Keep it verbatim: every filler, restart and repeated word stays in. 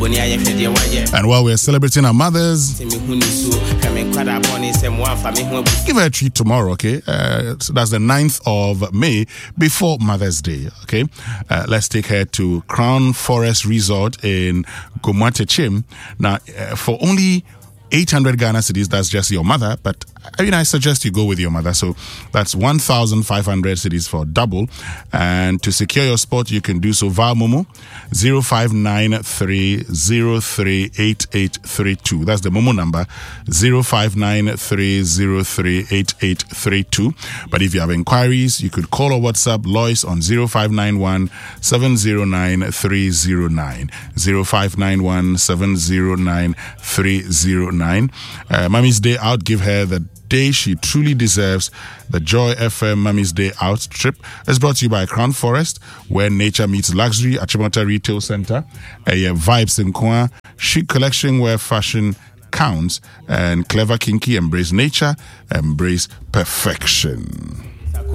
And while we're celebrating our mothers, give her a treat tomorrow, okay? Uh, so that's the ninth of May, before Mother's Day, okay? Uh, let's take her to Crown Forest Resort in Gomatechim. Now, uh, for only eight hundred Ghana cedis, that's just your mother, but I mean, I suggest you go with your mother. So that's one thousand five hundred cedis for double. And to secure your spot, you can do so via Momo, zero five nine three zero three eight eight three two. That's the Momo number, zero five nine three zero three eight eight three two. But if you have inquiries, you could call or WhatsApp Lois on zero five nine one seven zero nine three zero nine, zero five nine one seven zero nine three zero nine. Uh, Mommy's Day Out, give her the day she truly deserves. The Joy F M Mommy's Day Out trip is brought to you by Crown Forest, where nature meets luxury at Chimota Retail Center. A uh, vibes in Kwa, chic collection where fashion counts, and Clever Kinky, embrace nature, embrace perfection.